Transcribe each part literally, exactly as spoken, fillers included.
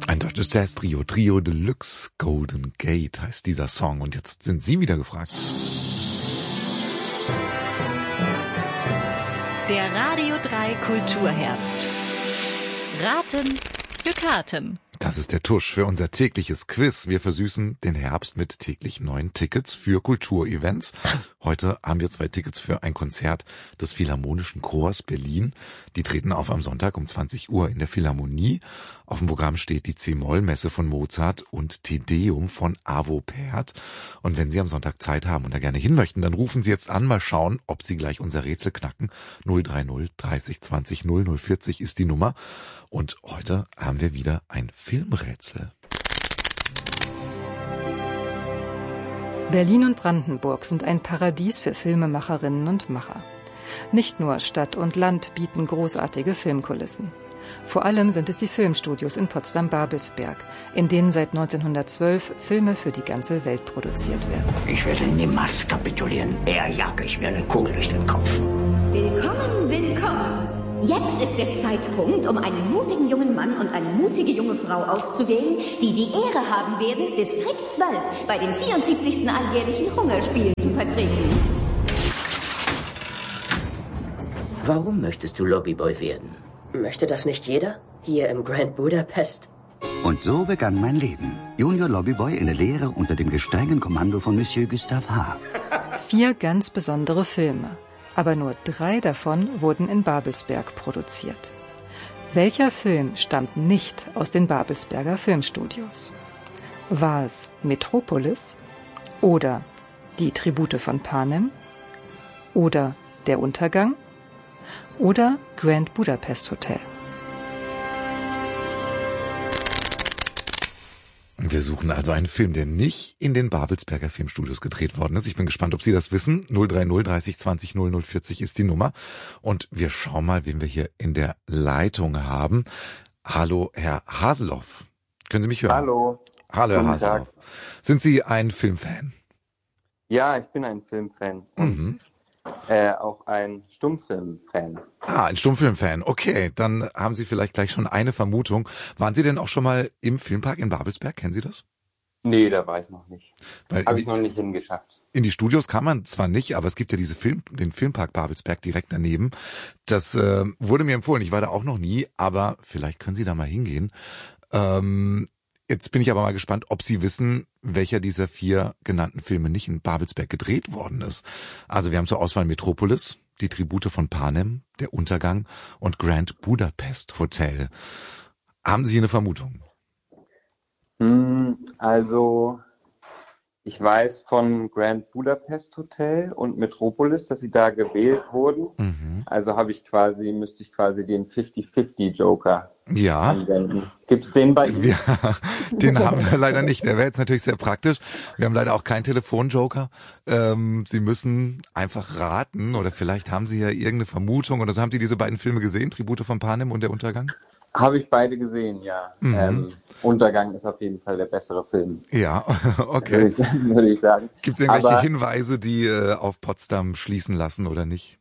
Ein deutsches Jazz-Trio, Trio Deluxe, Golden Gate heißt dieser Song. Und jetzt sind Sie wieder gefragt. Der Radio drei Kulturherbst. Raten für Karten. Das ist der Tusch für unser tägliches Quiz. Wir versüßen den Herbst mit täglich neuen Tickets für Kulturevents. Heute haben wir zwei Tickets für ein Konzert des Philharmonischen Chors Berlin. Die treten auf am Sonntag um zwanzig Uhr in der Philharmonie. Auf dem Programm steht die C-Moll-Messe von Mozart und Te Deum von Arvo Pärt. Und wenn Sie am Sonntag Zeit haben und da gerne hin möchten, dann rufen Sie jetzt an, mal schauen, ob Sie gleich unser Rätsel knacken. null drei null dreißig zwanzig null null vierzig ist die Nummer. Und heute haben wir wieder ein Filmrätsel. Berlin und Brandenburg sind ein Paradies für Filmemacherinnen und Macher. Nicht nur Stadt und Land bieten großartige Filmkulissen. Vor allem sind es die Filmstudios in Potsdam-Babelsberg, in denen seit neunzehnhundertzwölf Filme für die ganze Welt produziert werden. Ich werde niemals kapitulieren. Eher jage ich mir eine Kugel durch den Kopf. Willkommen, willkommen. Jetzt ist der Zeitpunkt, um einen mutigen jungen Mann und eine mutige junge Frau auszuwählen, die die Ehre haben werden, Distrikt zwölf bei den vierundsiebzigsten alljährlichen Hungerspielen zu vertreten. Warum möchtest du Lobbyboy werden? Möchte das nicht jeder? Hier im Grand Budapest? Und so begann mein Leben. Junior Lobbyboy in der Lehre unter dem gestrengen Kommando von Monsieur Gustave H. Vier ganz besondere Filme. Aber nur drei davon wurden in Babelsberg produziert. Welcher Film stammt nicht aus den Babelsberger Filmstudios? War es Metropolis oder Die Tribute von Panem oder Der Untergang oder Grand Budapest Hotel? Wir suchen also einen Film, der nicht in den Babelsberger Filmstudios gedreht worden ist. Ich bin gespannt, ob Sie das wissen. null drei null dreißig zwanzig null null vierzig ist die Nummer. Und wir schauen mal, wen wir hier in der Leitung haben. Hallo, Herr Haseloff. Können Sie mich hören? Hallo. Hallo, Herr Guten Haseloff. Tag. Sind Sie ein Filmfan? Ja, ich bin ein Filmfan. Und Mhm. äh, auch ein Stummfilmfan. Ah, ein Stummfilmfan. Okay, dann haben Sie vielleicht gleich schon eine Vermutung. Waren Sie denn auch schon mal im Filmpark in Babelsberg? Kennen Sie das? Nee, da war ich noch nicht. Weil Habe in ich noch nicht hingeschafft. In die Studios kann man zwar nicht, aber es gibt ja diese Film, den Filmpark Babelsberg direkt daneben. Das äh, wurde mir empfohlen. Ich war da auch noch nie, aber vielleicht können Sie da mal hingehen. Ähm, jetzt bin ich aber mal gespannt, ob Sie wissen, welcher dieser vier genannten Filme nicht in Babelsberg gedreht worden ist. Also wir haben zur Auswahl Metropolis, Die Tribute von Panem, Der Untergang und Grand Budapest Hotel. Haben Sie eine Vermutung? Hm, also, ich weiß von Grand Budapest Hotel und Metropolis, dass sie da gewählt wurden. Mhm. Also habe ich quasi, müsste ich quasi den fünfzig fünfzig Joker Ja. anwenden. Gibt's den bei Ihnen? Wir, den haben wir leider nicht. Der wäre jetzt natürlich sehr praktisch. Wir haben leider auch keinen Telefonjoker. Ähm, Sie müssen einfach raten oder vielleicht haben Sie ja irgendeine Vermutung oder so. Haben Sie diese beiden Filme gesehen? Tribute von Panem und Der Untergang? Habe ich beide gesehen, ja. Mhm. Ähm, Untergang ist auf jeden Fall der bessere Film, Ja, würde okay. ich, würde ich sagen. Gibt es irgendwelche Aber Hinweise, die äh, auf Potsdam schließen lassen oder nicht?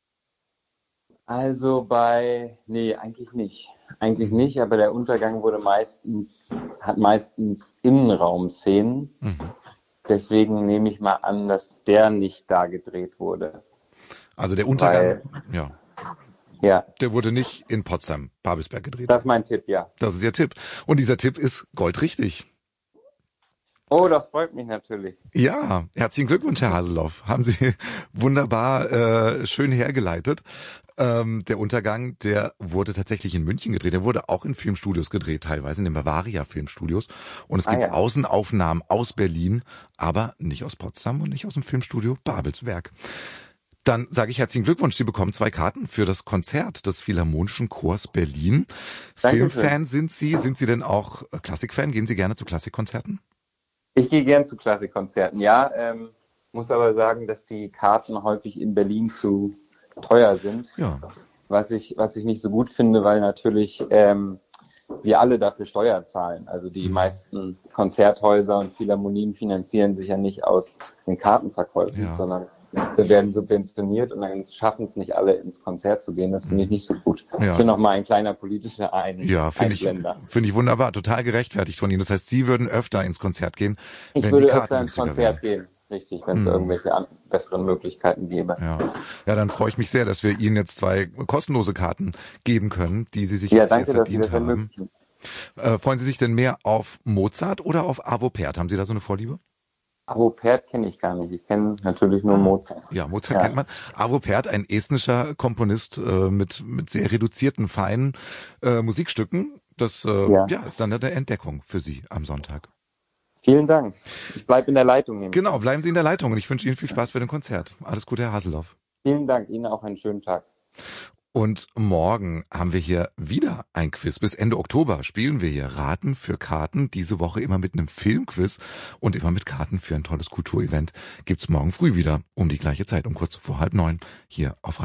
also bei, nee, eigentlich nicht. Eigentlich nicht, aber der Untergang wurde meistens, hat meistens Innenraumszenen. Mhm. Deswegen nehme ich mal an, dass der nicht da gedreht wurde. Also Der Untergang, ja, Ja, der wurde nicht in Potsdam, Babelsberg gedreht. das ist mein Tipp, ja. Das ist Ihr Tipp. Und dieser Tipp ist goldrichtig. Oh, das freut mich natürlich. Ja, herzlichen Glückwunsch, Herr Haseloff. Haben Sie wunderbar äh, schön hergeleitet. Ähm, der Untergang, der wurde tatsächlich in München gedreht. Der wurde auch in Filmstudios gedreht, teilweise in den Bavaria Filmstudios. Und es Ah, gibt ja. Außenaufnahmen aus Berlin, aber nicht aus Potsdam und nicht aus dem Filmstudio Babelsberg. Dann sage ich herzlichen Glückwunsch. Sie bekommen zwei Karten für das Konzert des Philharmonischen Chors Berlin. Dankeschön. Filmfan sind Sie? Sind Sie denn auch Klassikfan? Gehen Sie gerne zu Klassikkonzerten? Ich gehe gern zu Klassikkonzerten, ja. Ähm, muss aber sagen, dass die Karten häufig in Berlin zu teuer sind. Ja. Was ich, was ich nicht so gut finde, weil natürlich ähm, wir alle dafür Steuer zahlen. Also die Mhm. meisten Konzerthäuser und Philharmonien finanzieren sich ja nicht aus den Kartenverkäufen, Ja. sondern sie werden subventioniert und dann schaffen es nicht alle ins Konzert zu gehen. Das finde ich nicht so gut. Ja. Ich bin noch mal ein kleiner politischer Ein- Ja, finde ich, Einblender. finde ich wunderbar, total gerechtfertigt von Ihnen. Das heißt, Sie würden öfter ins Konzert gehen, Ich wenn würde die Karten öfter ins günstiger Konzert wären. gehen, richtig, wenn es Hm. irgendwelche an- besseren Möglichkeiten gäbe. Ja. ja, dann freue ich mich sehr, dass wir Ihnen jetzt zwei kostenlose Karten geben können, die Sie sich Ja, jetzt hier danke, dass Sie verdient das haben. ermöglichen. Äh, freuen Sie sich denn mehr auf Mozart oder auf Arvo Pärt? Haben Sie da so eine Vorliebe? Arvo Pärt kenne ich gar nicht. Ich kenne natürlich nur Mozart. Ja, Mozart Ja. kennt man. Arvo Pärt, ein estnischer Komponist äh, mit mit sehr reduzierten, feinen äh, Musikstücken. Das äh, ja. Ja. ist dann eine Entdeckung für Sie am Sonntag. Vielen Dank. Ich bleibe in der Leitung. nämlich. Genau, bleiben Sie in der Leitung und ich wünsche Ihnen viel Spaß bei dem Konzert. Alles Gute, Herr Haseloff. Vielen Dank. Ihnen auch einen schönen Tag. Und morgen haben wir hier wieder ein Quiz. Bis Ende Oktober spielen wir hier Raten für Karten. Diese Woche immer mit einem Filmquiz und immer mit Karten für ein tolles Kulturevent. Gibt's morgen früh wieder um die gleiche Zeit, um kurz vor halb neun hier auf